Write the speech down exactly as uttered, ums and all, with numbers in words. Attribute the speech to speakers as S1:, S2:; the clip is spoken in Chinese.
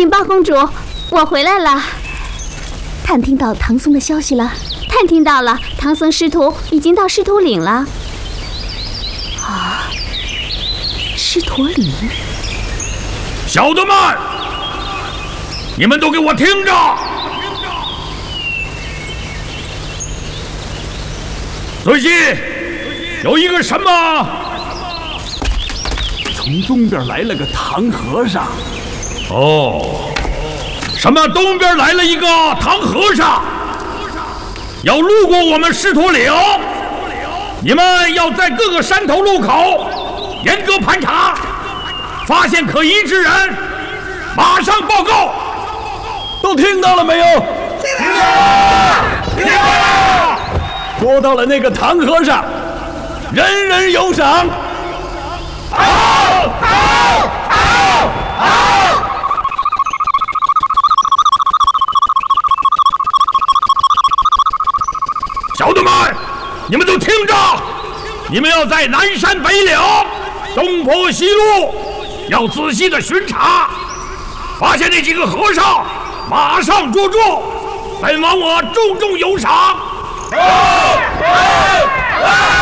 S1: 禀八公主，我回来了。探听到唐僧的消息了？探听到了，唐僧师徒已经到狮驼岭了。啊，狮驼岭！
S2: 小的们，你们都给我听着！最近有一个什么？
S3: 从东边来了个唐和尚。
S2: 哦，什么？东边来了一个唐和尚，要路过我们狮驼岭，你们要在各个山头路口严格盘查，发现可疑之人，马上报告。
S3: 都听到了没有？
S2: 听到了，听到了。
S3: 捉到了那个唐和尚，人人有赏。
S2: 好，好，好，好。小的们，你们都听着，你们要在南山北岭、东坡西路要仔细的巡查，发现那几个和尚，马上捉住，本王我重重有赏。好，好，好。